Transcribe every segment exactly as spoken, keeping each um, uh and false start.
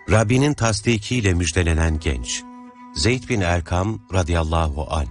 Rabbinin tasdikiyle müjdelenen genç Zeyd bin Erkam radıyallahu anh.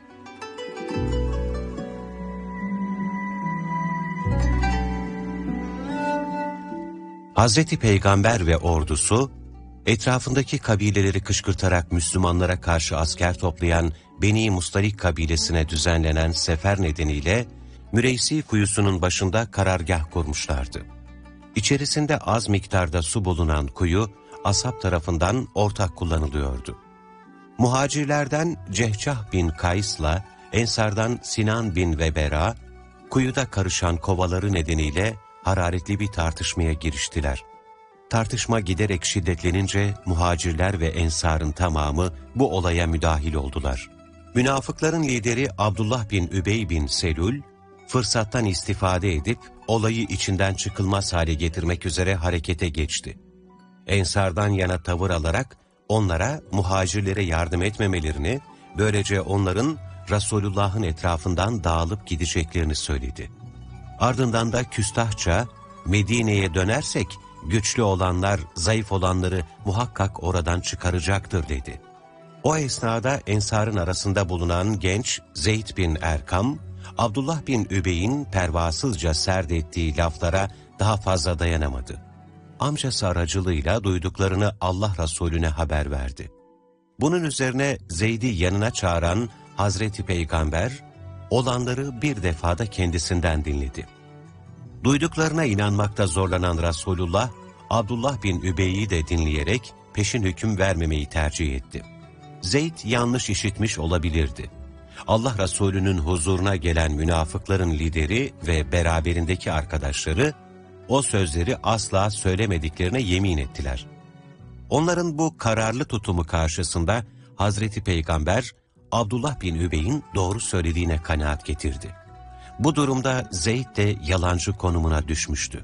Hazreti Peygamber ve ordusu, etrafındaki kabileleri kışkırtarak Müslümanlara karşı asker toplayan Beni Mustalik kabilesine düzenlenen sefer nedeniyle Müreysi kuyusunun başında karargah kurmuşlardı. İçerisinde az miktarda su bulunan kuyu, ashab tarafından ortak kullanılıyordu. Muhacirlerden Cehcah bin Kays'la Ensardan Sinan bin Vebera, kuyuda karışan kovaları nedeniyle hararetli bir tartışmaya giriştiler. Tartışma giderek şiddetlenince muhacirler ve ensarın tamamı bu olaya müdahil oldular. Münafıkların lideri Abdullah bin Übey bin Selül, fırsattan istifade edip olayı içinden çıkılmaz hale getirmek üzere harekete geçti. Ensardan yana tavır alarak onlara muhacirlere yardım etmemelerini, böylece onların Resulullah'ın etrafından dağılıp gideceklerini söyledi. Ardından da küstahça, Medine'ye dönersek güçlü olanlar zayıf olanları muhakkak oradan çıkaracaktır dedi. O esnada ensarın arasında bulunan genç Zeyd bin Erkam, Abdullah bin Übey'in pervasızca serdettiği laflara daha fazla dayanamadı. Amcası aracılığıyla duyduklarını Allah Resulüne haber verdi. Bunun üzerine Zeyd'i yanına çağıran Hazreti Peygamber, olanları bir defada kendisinden dinledi. Duyduklarına inanmakta zorlanan Resulullah, Abdullah bin Übey'i de dinleyerek peşin hüküm vermemeyi tercih etti. Zeyd yanlış işitmiş olabilirdi. Allah Resulü'nün huzuruna gelen münafıkların lideri ve beraberindeki arkadaşları, o sözleri asla söylemediklerine yemin ettiler. Onların bu kararlı tutumu karşısında Hazreti Peygamber, Abdullah bin Übey'in doğru söylediğine kanaat getirdi. Bu durumda Zeyd de yalancı konumuna düşmüştü.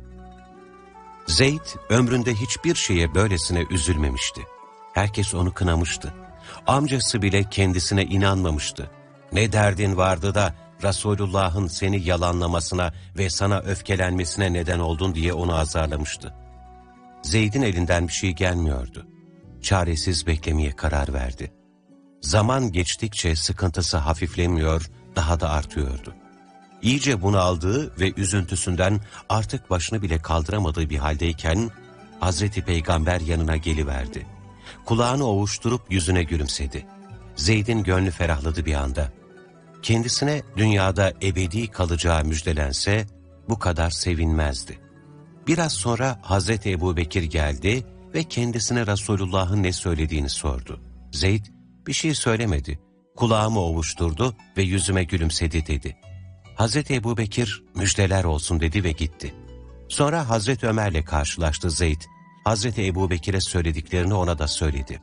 Zeyd ömründe hiçbir şeye böylesine üzülmemişti. Herkes onu kınamıştı. Amcası bile kendisine inanmamıştı. Ne derdin vardı da Resulullah'ın seni yalanlamasına ve sana öfkelenmesine neden oldun diye onu azarlamıştı. Zeyd'in elinden bir şey gelmiyordu. Çaresiz beklemeye karar verdi. Zaman geçtikçe sıkıntısı hafiflemiyor, daha da artıyordu. İyice bunaldığı ve üzüntüsünden artık başını bile kaldıramadığı bir haldeyken Hazreti Peygamber yanına geliverdi. Kulağını ovuşturup yüzüne gülümsedi. Zeyd'in gönlü ferahladı bir anda. Kendisine dünyada ebedi kalacağı müjdelense bu kadar sevinmezdi. Biraz sonra Hazreti Ebubekir geldi ve kendisine Resulullah'ın ne söylediğini sordu. Zeyd bir şey söylemedi. Kulağımı ovuşturdu ve yüzüme gülümsedi dedi. Hazreti Ebubekir müjdeler olsun dedi ve gitti. Sonra Hazreti Ömer'le karşılaştı Zeyd. Hazreti Ebubekir'e söylediklerini ona da söyledi.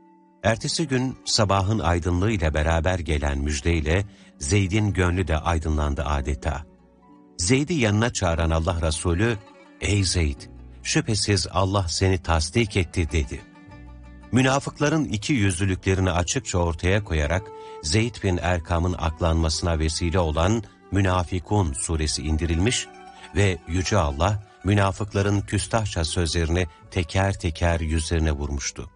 Ertesi gün sabahın aydınlığıyla beraber gelen müjdeyle Zeyd'in gönlü de aydınlandı adeta. Zeyd'i yanına çağıran Allah Resulü, "Ey Zeyd, şüphesiz Allah seni tasdik etti." dedi. Münafıkların iki yüzlülüklerini açıkça ortaya koyarak Zeyd bin Erkam'ın aklanmasına vesile olan Münafikun suresi indirilmiş ve Yüce Allah münafıkların küstahça sözlerini teker teker yüzlerine vurmuştu.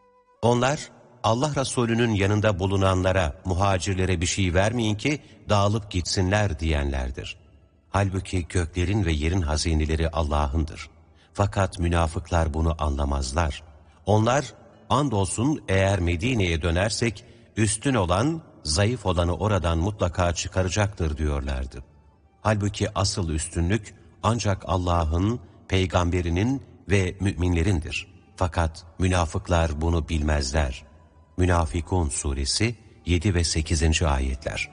Onlar, Allah Resulü'nün yanında bulunanlara, muhacirlere bir şey vermeyin ki dağılıp gitsinler diyenlerdir. Halbuki göklerin ve yerin hazineleri Allah'ındır. Fakat münafıklar bunu anlamazlar. Onlar, andolsun eğer Medine'ye dönersek, üstün olan, zayıf olanı oradan mutlaka çıkaracaktır diyorlardı. Halbuki asıl üstünlük ancak Allah'ın, peygamberinin ve müminlerindir. Fakat münafıklar bunu bilmezler. Münafikun suresi yedi ve sekizinci ayetler.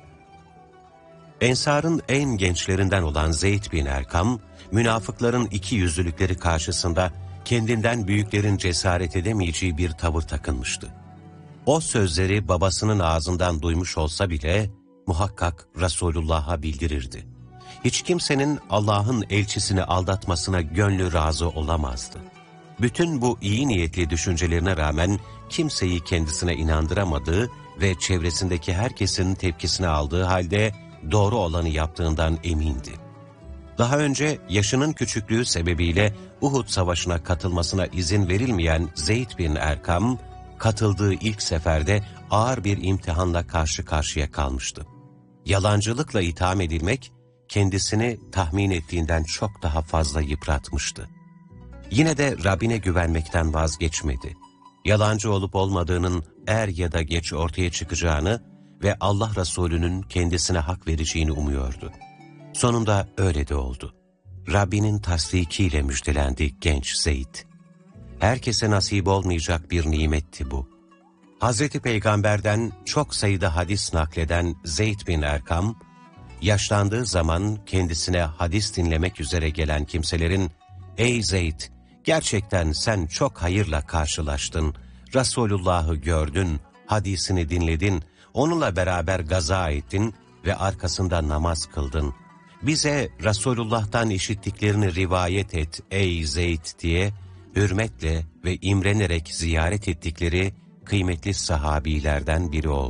Ensar'ın en gençlerinden olan Zeyd bin Erkam, münafıkların iki yüzlülükleri karşısında kendinden büyüklerin cesaret edemeyeceği bir tavır takınmıştı. O sözleri babasının ağzından duymuş olsa bile muhakkak Resulullah'a bildirirdi. Hiç kimsenin Allah'ın elçisini aldatmasına gönlü razı olamazdı. Bütün bu iyi niyetli düşüncelerine rağmen kimseyi kendisine inandıramadığı ve çevresindeki herkesin tepkisini aldığı halde doğru olanı yaptığından emindi. Daha önce yaşının küçüklüğü sebebiyle Uhud Savaşı'na katılmasına izin verilmeyen Zeyd bin Erkam, katıldığı ilk seferde ağır bir imtihanla karşı karşıya kalmıştı. Yalancılıkla itham edilmek, kendisini tahmin ettiğinden çok daha fazla yıpratmıştı. Yine de Rabbine güvenmekten vazgeçmedi. Yalancı olup olmadığının er ya da geç ortaya çıkacağını ve Allah Resulü'nün kendisine hak vereceğini umuyordu. Sonunda öyle de oldu. Rabbinin tasdikiyle müjdelendi genç Zeyd. Herkese nasip olmayacak bir nimetti bu. Hazreti Peygamber'den çok sayıda hadis nakleden Zeyd bin Erkam, yaşlandığı zaman kendisine hadis dinlemek üzere gelen kimselerin, "Ey Zeyd, gerçekten sen çok hayırla karşılaştın, Resulullah'ı gördün, hadisini dinledin, onunla beraber gaza ettin ve arkasında namaz kıldın. Bize Resulullah'tan işittiklerini rivayet et ey Zeyd" diye hürmetle ve imrenerek ziyaret ettikleri kıymetli sahabilerden biri oldu.